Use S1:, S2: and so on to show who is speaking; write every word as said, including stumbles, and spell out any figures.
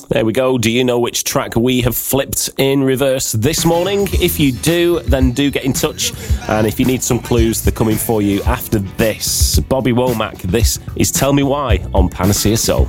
S1: There we go. Do you know which track we have flipped in reverse this morning? If you do, then do get in touch. And if you need some clues, they're coming for you after this. Bobby Womack, this is Tell Me Why on Panacea Soul.